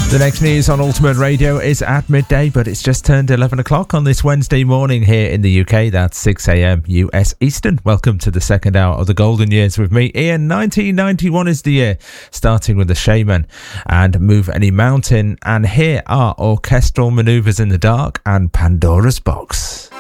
The next news on Ultimate Radio is at midday, but it's just turned 11 o'clock on this Wednesday morning here in the UK. That's 6 a.m. US Eastern. Welcome to the second hour of the Golden Years with me, Ian. 1991 is the year, starting with the Shaman and Move Any Mountain. And here are Orchestral Maneuvers in the Dark and Pandora's Box.